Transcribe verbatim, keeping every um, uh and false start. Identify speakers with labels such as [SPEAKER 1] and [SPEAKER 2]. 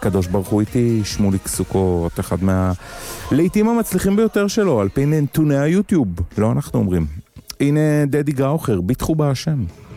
[SPEAKER 1] הקדוש ברוך הוא איתי, שמוליק סוכות, אחד מהלעיתים המצליחים ביותר שלו, על פי נתוני היוטיוב, לא אנחנו אומרים. הנה דדי גראוכר, ביטחו בהשם.